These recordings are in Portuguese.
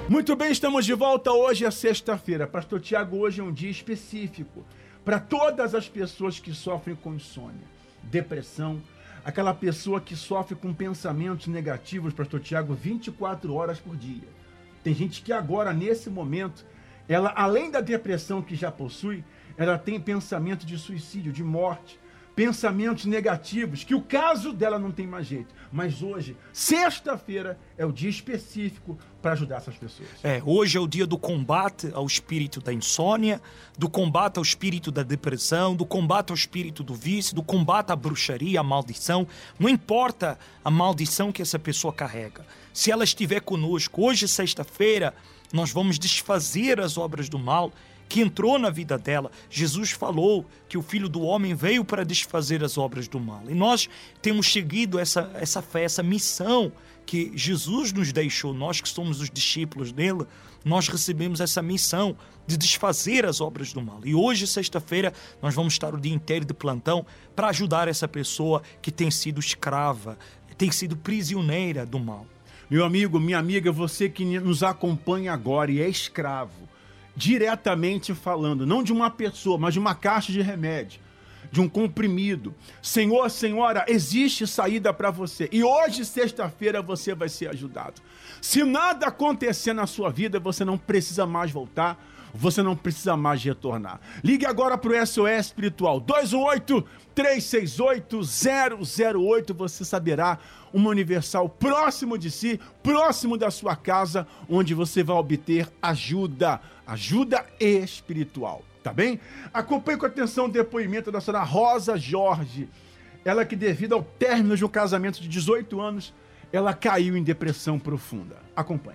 Muito bem, estamos de volta. Hoje é sexta-feira. Pastor Tiago, hoje é um dia específico para todas as pessoas que sofrem com insônia, depressão, aquela pessoa que sofre com pensamentos negativos, Pastor Tiago, 24 horas por dia. Tem gente que agora, nesse momento, ela, além da depressão que já possui, ela tem pensamento de suicídio, de morte, pensamentos negativos, que o caso dela não tem mais jeito. Mas hoje, sexta-feira, é o dia específico para ajudar essas pessoas. Hoje é o dia do combate ao espírito da insônia, do combate ao espírito da depressão, do combate ao espírito do vício, do combate à bruxaria, à maldição. Não importa a maldição que essa pessoa carrega. Se ela estiver conosco, hoje, sexta-feira, nós vamos desfazer as obras do mal que entrou na vida dela. Jesus falou que o Filho do Homem veio para desfazer as obras do mal. E nós temos seguido essa fé, essa missão que Jesus nos deixou. Nós que somos os discípulos dele, nós recebemos essa missão de desfazer as obras do mal. E hoje, sexta-feira, nós vamos estar o dia inteiro de plantão para ajudar essa pessoa que tem sido escrava, tem sido prisioneira do mal. Meu amigo, minha amiga, você que nos acompanha agora e é escravo, diretamente falando, não de uma pessoa, mas de uma caixa de remédio, de um comprimido. Senhor, senhora, existe saída para você. E hoje, sexta-feira, você vai ser ajudado. Se nada acontecer na sua vida, você não precisa mais voltar, você não precisa mais retornar. Ligue agora para o SOS Espiritual, 218-368-008. Você saberá uma Universal próximo de si, próximo da sua casa, onde você vai obter ajuda espiritual, tá bem? Acompanhe com atenção o depoimento da senhora Rosa Jorge. Ela que, devido ao término de um casamento de 18 anos, ela caiu em depressão profunda. Acompanhe.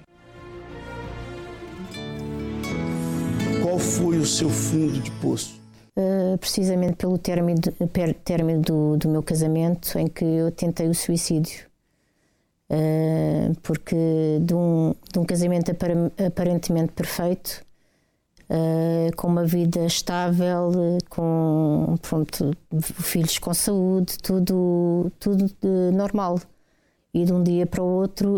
Qual foi o seu fundo de poço? Precisamente pelo término do meu casamento, em que eu tentei o suicídio. Porque de um casamento aparentemente perfeito, com uma vida estável, com filhos com saúde, tudo normal. E de um dia para o outro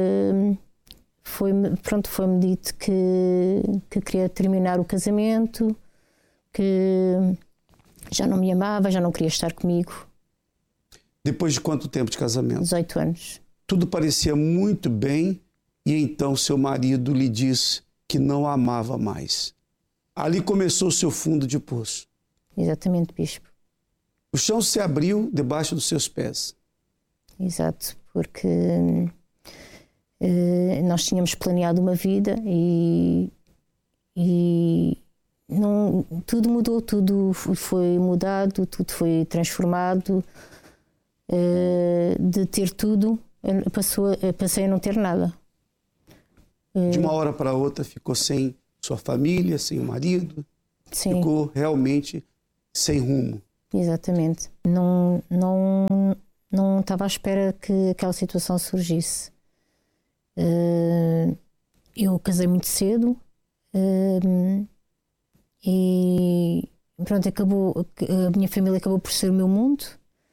foi-me dito que queria terminar o casamento, que já não me amava, já não queria estar comigo. Depois de quanto tempo de casamento? 18 anos. Tudo parecia muito bem e então seu marido lhe disse que não a amava mais. Ali começou o seu fundo de poço. Exatamente, bispo. O chão se abriu debaixo dos seus pés. Exato, porque nós tínhamos planeado uma vida e não, tudo mudou, tudo foi mudado, tudo foi transformado. De ter tudo, passei a não ter nada. De uma hora para outra ficou sem sua família, sem o marido. Sim. Ficou realmente sem rumo. Exatamente. Não estava à espera que aquela situação surgisse. Eu casei muito cedo e pronto, a minha família acabou por ser o meu mundo.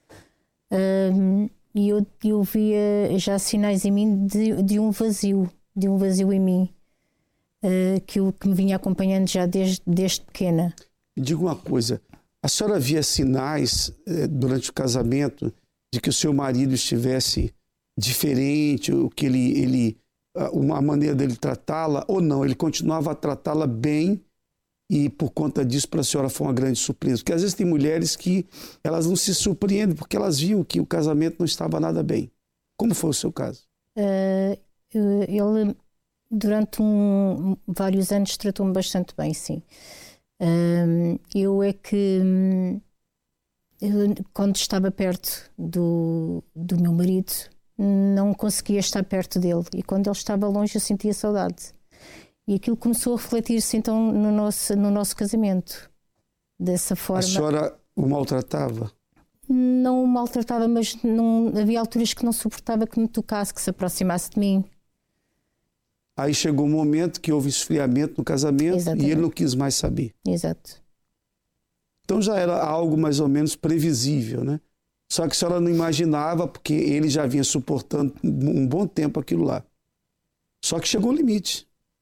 E eu via já sinais em mim de um vazio em mim, que me vinha acompanhando já desde pequena. Me diga uma coisa, a senhora via sinais durante o casamento de que o seu marido estivesse diferente, o que uma maneira dele tratá-la, ou não? Ele continuava a tratá-la bem e por conta disso para a senhora foi uma grande surpresa? Porque às vezes tem mulheres que elas não se surpreendem porque elas viam que o casamento não estava nada bem. Como foi o seu caso? Ele durante vários anos tratou-me bastante bem, sim. Eu quando estava perto do meu marido, não conseguia estar perto dele, e quando ele estava longe eu sentia saudade. E aquilo começou a refletir-se então no nosso casamento. Dessa forma. A senhora o maltratava? Não o maltratava, mas havia alturas que não suportava que me tocasse, que se aproximasse de mim. Aí chegou um momento que houve esfriamento no casamento. Exatamente. E ele não quis mais saber. Exato. Então já era algo mais ou menos previsível, né? Só que a senhora não imaginava, porque ele já vinha suportando um bom tempo aquilo lá. Só que chegou o limite.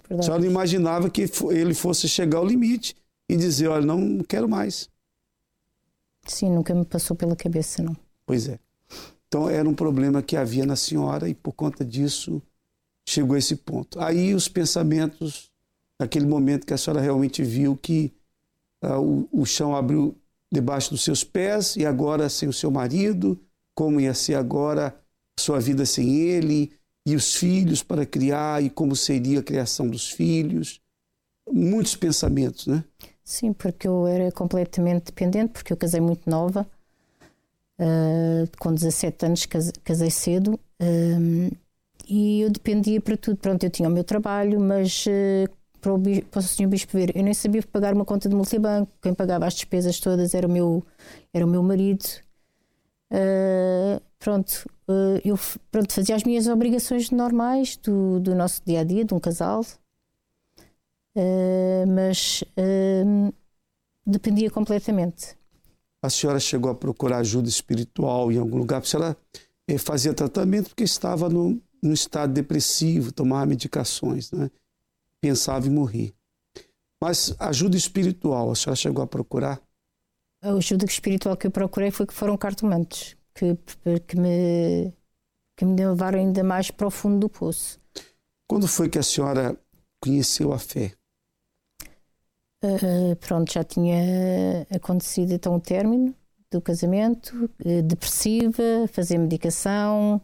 A senhora não imaginava que ele fosse chegar ao limite e dizer, olha, não quero mais. Sim, nunca me passou pela cabeça, não. Pois é. Então era um problema que havia na senhora e por conta disso chegou a esse ponto. Aí os pensamentos, naquele momento que a senhora realmente viu que o chão abriu debaixo dos seus pés e agora sem o seu marido, como ia ser agora a sua vida sem ele e os filhos para criar e como seria a criação dos filhos. Muitos pensamentos, né? Sim, porque eu era completamente dependente, porque eu casei muito nova, com 17 anos casei cedo, e eu dependia para tudo. Pronto, eu tinha o meu trabalho, mas para o Sr. Bispo ver, eu nem sabia pagar uma conta de multibanco, quem pagava as despesas todas era o meu marido. Eu fazia as minhas obrigações normais do nosso dia-a-dia, de um casal, mas dependia completamente. A senhora chegou a procurar ajuda espiritual em algum lugar? A senhora fazia tratamento porque estava num estado depressivo, tomava medicações, né? Pensava em morrer. Mas ajuda espiritual, a senhora chegou a procurar? A ajuda espiritual que eu procurei foram cartomantes, que me levaram ainda mais para o fundo do poço. Quando foi que a senhora conheceu a fé? Já tinha acontecido então o término do casamento, depressiva, fazer medicação,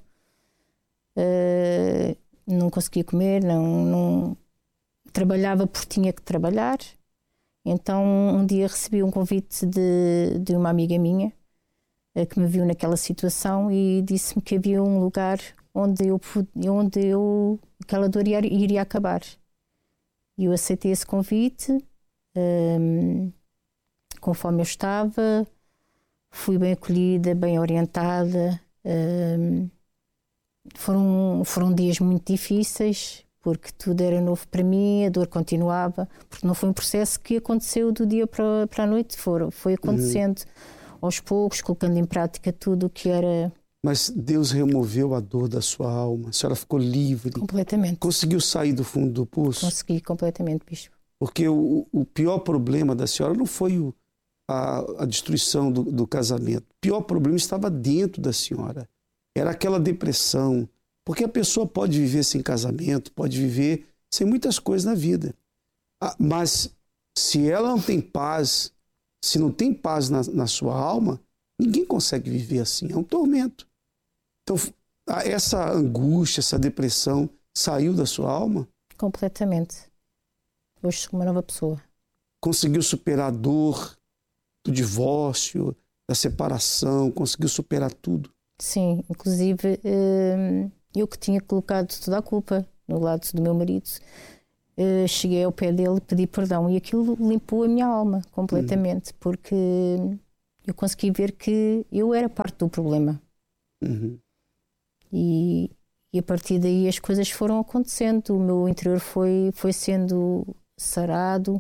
não conseguia comer, não trabalhava porque tinha que trabalhar. Então um dia recebi um convite de uma amiga minha que me viu naquela situação e disse-me que havia um lugar onde aquela dor iria acabar. E eu aceitei esse convite. Conforme eu estava, fui bem acolhida, bem orientada. Foram dias muito difíceis, porque tudo era novo para mim, a dor continuava, porque não foi um processo que aconteceu do dia para a noite, foi acontecendo aos poucos, colocando em prática tudo o que era. Mas Deus removeu a dor da sua alma, a senhora ficou livre. Completamente. Conseguiu sair do fundo do poço? Consegui, completamente, Bispo. Porque o pior problema da senhora não foi a destruição do casamento. O pior problema estava dentro da senhora. Era aquela depressão. Porque a pessoa pode viver sem casamento, pode viver sem muitas coisas na vida. Mas se ela não tem paz, se não tem paz na sua alma, ninguém consegue viver assim. É um tormento. Então, essa angústia, essa depressão saiu da sua alma? Completamente. Hoje sou uma nova pessoa. Conseguiu superar a dor do divórcio, da separação, conseguiu superar tudo? Sim, inclusive eu que tinha colocado toda a culpa no lado do meu marido, cheguei ao pé dele, pedi perdão e aquilo limpou a minha alma completamente, porque eu consegui ver que eu era parte do problema. E a partir daí as coisas foram acontecendo, o meu interior foi sendo sarado,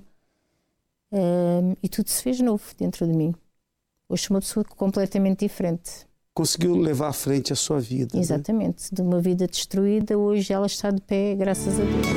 e tudo se fez novo dentro de mim. Hoje sou uma pessoa completamente diferente. Conseguiu levar à frente a sua vida. Exatamente. Né? De uma vida destruída, hoje ela está de pé, graças a Deus.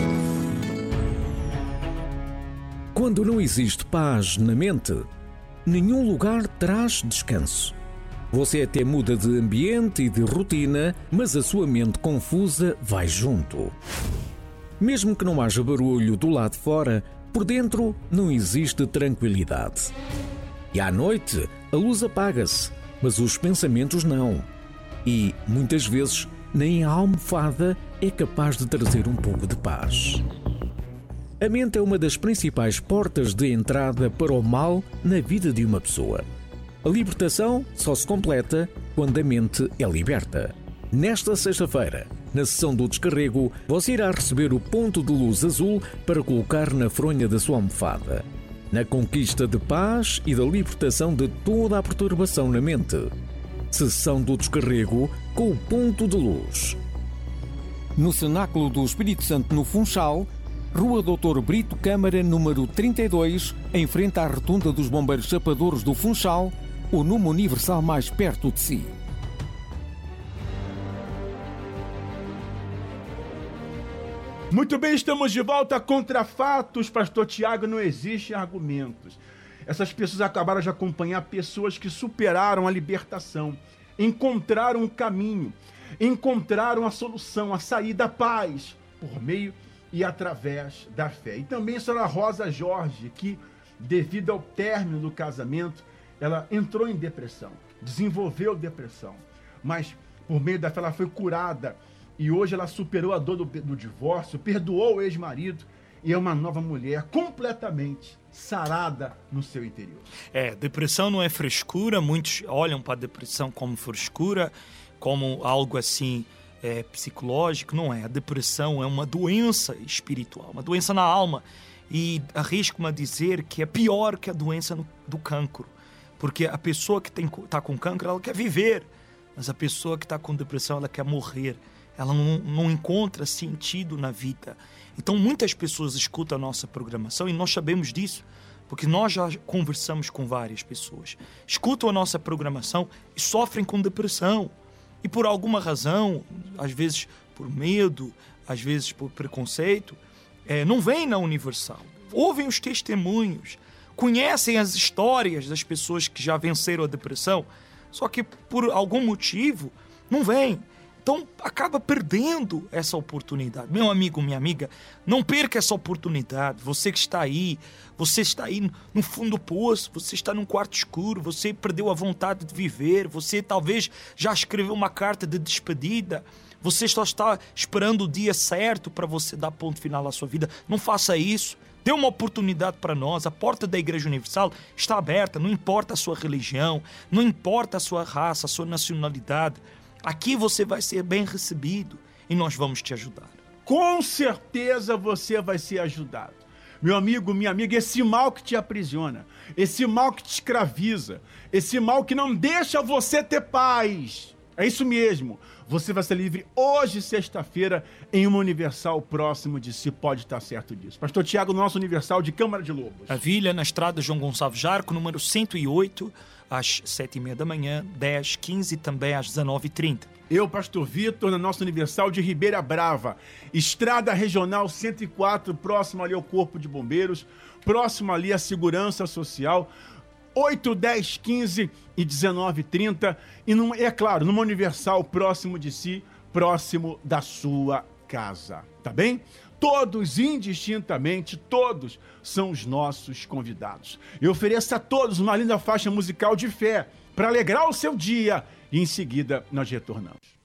Quando não existe paz na mente, nenhum lugar traz descanso. Você até muda de ambiente e de rotina, mas a sua mente confusa vai junto. Mesmo que não haja barulho do lado de fora, por dentro não existe tranquilidade. E à noite, a luz apaga-se, mas os pensamentos não. E, muitas vezes, nem a almofada é capaz de trazer um pouco de paz. A mente é uma das principais portas de entrada para o mal na vida de uma pessoa. A libertação só se completa quando a mente é liberta. Nesta sexta-feira, na sessão do descarrego, você irá receber o ponto de luz azul para colocar na fronha da sua almofada. Na conquista de paz e da libertação de toda a perturbação na mente. Sessão do descarrego com o ponto de luz. No Cenáculo do Espírito Santo, no Funchal, Rua Doutor Brito Câmara, número 32, em frente à Rotunda dos Bombeiros Chapadores do Funchal, o número universal mais perto de si. Muito bem, estamos de volta. Contra fatos, pastor Tiago, não existem argumentos. Essas pessoas acabaram de acompanhar pessoas que superaram a libertação, encontraram um caminho, encontraram a solução, a saída, a paz, por meio e através da fé. E também a senhora Rosa Jorge, que devido ao término do casamento, ela entrou em depressão, desenvolveu depressão, mas por meio da fé ela foi curada e hoje ela superou a dor do divórcio, perdoou o ex-marido e é uma nova mulher completamente sarada no seu interior. Depressão não é frescura. Muitos olham para a depressão como frescura, como algo assim psicológico. Não é. A depressão é uma doença espiritual, uma doença na alma, e arrisco-me a dizer que é pior que a doença do cancro, porque a pessoa que está com cancro, ela quer viver, mas a pessoa que está com depressão, ela quer morrer. Ela não encontra sentido na vida. Então muitas pessoas escutam a nossa programação, e nós sabemos disso, porque nós já conversamos com várias pessoas. Escutam a nossa programação e sofrem com depressão. E por alguma razão, às vezes por medo, às vezes por preconceito, não vêm na Universal. Ouvem os testemunhos, conhecem as histórias das pessoas que já venceram a depressão, só que por algum motivo não vêm. Então, acaba perdendo essa oportunidade. Meu amigo, minha amiga, não perca essa oportunidade. Você que está aí, no fundo do poço, você está num quarto escuro, você perdeu a vontade de viver, você talvez já escreveu uma carta de despedida, você só está esperando o dia certo para você dar ponto final à sua vida. Não faça isso. Dê uma oportunidade para nós. A porta da Igreja Universal está aberta, não importa a sua religião, não importa a sua raça, a sua nacionalidade. Aqui você vai ser bem recebido e nós vamos te ajudar. Com certeza você vai ser ajudado. Meu amigo, minha amiga, esse mal que te aprisiona, esse mal que te escraviza, esse mal que não deixa você ter paz, é isso mesmo. Você vai ser livre hoje, sexta-feira, em uma Universal próximo de si. Pode estar certo disso. Pastor Tiago, nosso Universal de Câmara de Lobos. A Vila, na estrada João Gonçalves Jarco, número 108, às 7h30 da manhã, 10, 15 e também às 19h30. Eu, Pastor Vitor, na nossa Universal de Ribeira Brava, Estrada Regional 104, próximo ali ao Corpo de Bombeiros, próximo ali à Segurança Social, 8, 10, 15 e 19h30. E, é claro, numa Universal próximo de si, próximo da sua casa. Tá bem? Todos, indistintamente, todos são os nossos convidados. Eu ofereço a todos uma linda faixa musical de fé para alegrar o seu dia e em seguida nós retornamos.